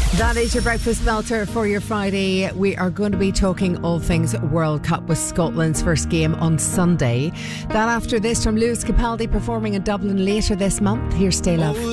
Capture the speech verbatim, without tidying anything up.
That is your breakfast melter for your Friday. We are going to be talking all things World Cup with Scotland's first game on Sunday. That after this from Lewis Capaldi performing in Dublin later this month. Here's Stay Love.